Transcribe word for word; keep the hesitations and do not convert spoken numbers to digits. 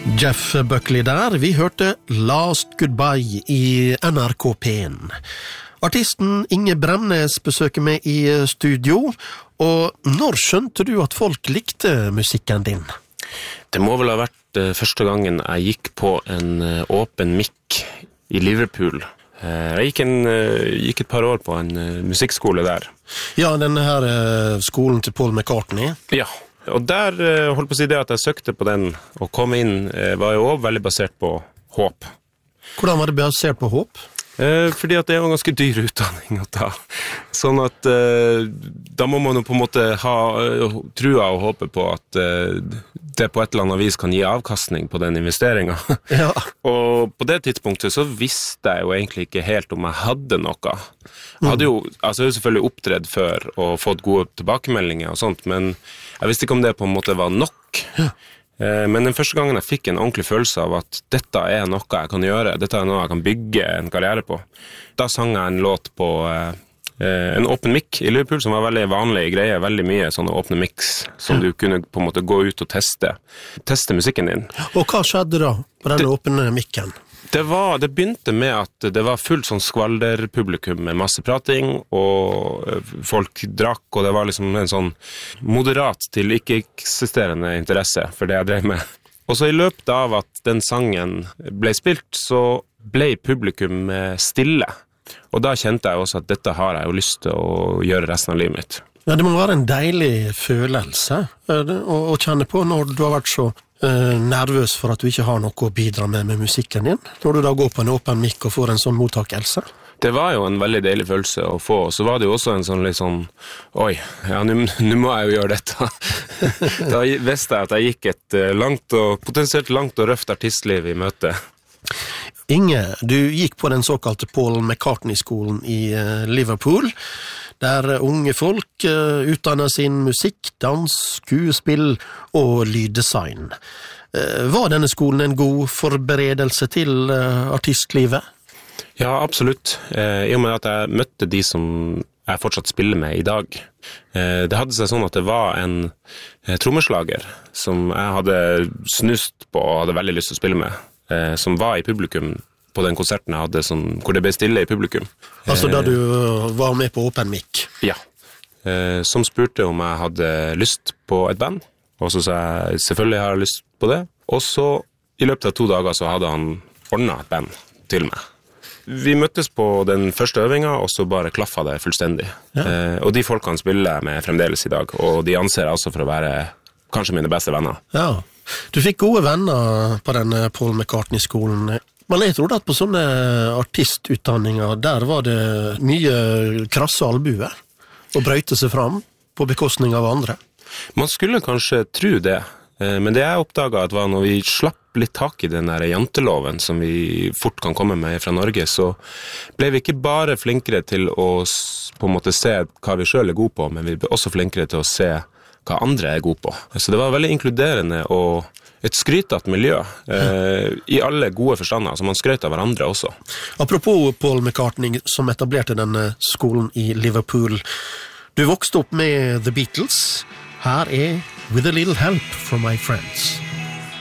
Jeff Buckley der, vi hørte Last Goodbye i N R K P en. Artisten Inge Bremnes besøker meg i studio, og når skjønte du at folk likte musikken din? Det må vel ha vært første gangen jeg gikk på en åpen mic i Liverpool. Jeg gikk, en, gikk et par år på en musikkskole der. Ja, denne her skolen til Paul McCartney. Ja, og der holdt på å si det at jeg søkte på den og kom inn, var jo også veldig basert på håp. Hvordan var det basert på håp? Eh, fordi at det er jo en ganske dyr utdanning å ta. Sånn at eh, da må man jo på en måte ha uh, trua og håpe på at uh, det på et eller annet vis kan gi avkastning på den investeringen. Ja. Og på det tidspunktet så visste jeg jo egentlig ikke helt om jeg hadde noe. Jeg hadde jo, altså jeg har jo selvfølgelig opptredd før og fått gode tilbakemeldinger og sånt, men jeg visste ikke om det på en måte var nok. Ja. Men den første gangen jeg fikk en ordentlig følelse av at dette er noe jeg kan gjøre, dette er noe jeg kan bygge en karriere på, da sang jeg en låt på eh, en åpen mic i Liverpool som var veldig vanlig greie, veldig mye sånne åpne mics som du kunne på en måte gå ut og teste, teste musikken din. Og hva skjedde da på denne åpne mikken? Det, var, det begynte med at det var fullt sånn skvalderpublikum med masse prating, og folk drakk, og det var liksom en sånn moderat til ikke-eksisterende interesse for det jeg drev med. Og så i løpet av at den sangen ble spilt, så ble publikum stille. Og da kjente jeg også at dette har jeg jo lyst til å gjøre resten av livet mitt. Ja, det må være en deilig følelse å, å kjenne på når du har vært så Uh, nervøs for at du ikke har noe å bidra med med musikken din, når du da går på en åpen mic og får en sånn mottakelse. Det var jo en veldig deilig følelse å få, og så var det jo også en sånn litt sånn, oi, ja, nå må jeg jo gjøre dette. Da visste jeg at jeg gikk et langt og, potensielt langt og røft artistliv i møte. Inge, du gikk på den såkalte Paul McCartney-skolen i uh, Liverpool, der unge folk uh, utdanner sin musikk, dans, skuespill og lyddesign. Uh, var denne skolen en god forberedelse til uh, artistlivet? Ja, absolutt. Uh, I og med at jeg møtte de som jeg fortsatt spiller med i dag. Uh, det hadde seg sånn at det var en uh, trommeslager som jeg hadde snust på og hadde veldig lyst til å spille med, uh, som var i publikum på den konserten jeg hadde, som, hvor det ble stille i publikum. Altså da du var med på åpen mic? Ja. Eh, som spurte om jeg hadde lyst på et band, og så sa jeg selvfølgelig har jeg lyst på det. Og så i løpet av to dager så hadde han ordnet et band til meg. Vi møttes på den første øvinga, og så bare klaffet det fullstendig. Ja. Eh, og de folkene spiller jeg med fremdeles i dag, og de anser jeg også for å være kanskje mine beste venner. Ja, du fikk gode venner på den Paul McCartney-skolen. Men jeg trodde at på sånne artistutdanninger, der var det mye krasse albuer, og brøyte seg fram på bekostning av andre. Man skulle kanskje tro det, men det jeg oppdaget at var når vi slapp litt tak i den der janteloven som vi fort kan komme med fra Norge, så ble vi ikke bare flinkere til å på en måte se hva vi selv er gode på, men vi ble også flinkere til å se hva andre er gode på. Så det var veldig inkluderende og et skrytet miljø, eh, i alle gode forstander, så man skrøt av hverandre også. Apropos Paul McCartney, som etablerte denne skolen i Liverpool. Du vokste opp med The Beatles. Her er With a Little Help from My Friends.